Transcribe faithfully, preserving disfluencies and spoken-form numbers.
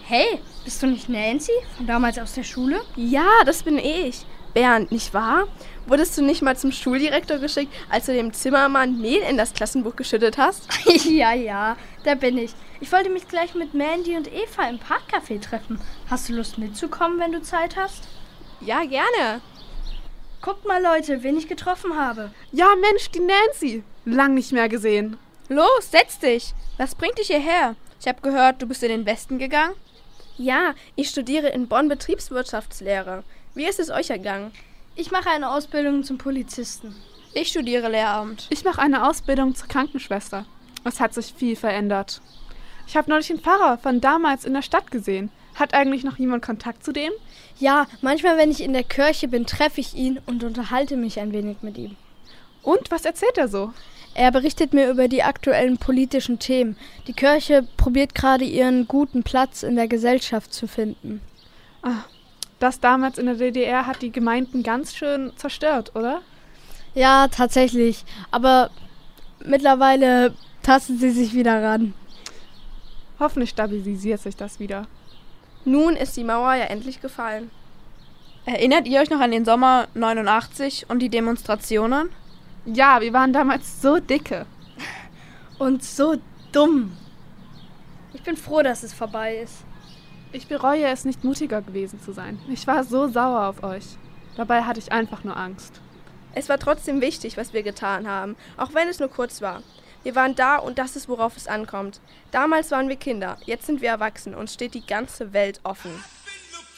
Hey, bist du nicht Nancy von damals aus der Schule? Ja, das bin ich. Bernd, nicht wahr? Wurdest du nicht mal zum Schuldirektor geschickt, als du dem Zimmermann Mehl in das Klassenbuch geschüttet hast? Ja, ja, da bin ich. Ich wollte mich gleich mit Mandy und Eva im Parkcafé treffen. Hast du Lust mitzukommen, wenn du Zeit hast? Ja, gerne. Guckt mal, Leute, wen ich getroffen habe. Ja, Mensch, die Nancy. Lang nicht mehr gesehen. Los, setz dich. Was bringt dich hierher? Ich habe gehört, du bist in den Westen gegangen. Ja, ich studiere in Bonn Betriebswirtschaftslehre. Wie ist es euch ergangen? Ich mache eine Ausbildung zum Polizisten. Ich studiere Lehramt. Ich mache eine Ausbildung zur Krankenschwester. Es hat sich viel verändert. Ich habe neulich den Pfarrer von damals in der Stadt gesehen. Hat eigentlich noch jemand Kontakt zu dem? Ja, manchmal, wenn ich in der Kirche bin, treffe ich ihn und unterhalte mich ein wenig mit ihm. Und, was erzählt er so? Er berichtet mir über die aktuellen politischen Themen. Die Kirche probiert gerade ihren guten Platz in der Gesellschaft zu finden. Ah, das damals in der D D R hat die Gemeinden ganz schön zerstört, oder? Ja, tatsächlich. Aber mittlerweile tasten sie sich wieder ran. Hoffentlich stabilisiert sich das wieder. Nun ist die Mauer ja endlich gefallen. Erinnert ihr euch noch an den Sommer neunundachtzig und die Demonstrationen? Ja, wir waren damals so dicke. Und so dumm. Ich bin froh, dass es vorbei ist. Ich bereue es, nicht mutiger gewesen zu sein. Ich war so sauer auf euch. Dabei hatte ich einfach nur Angst. Es war trotzdem wichtig, was wir getan haben, auch wenn es nur kurz war. Wir waren da und das ist, worauf es ankommt. Damals waren wir Kinder, jetzt sind wir erwachsen und steht die ganze Welt offen.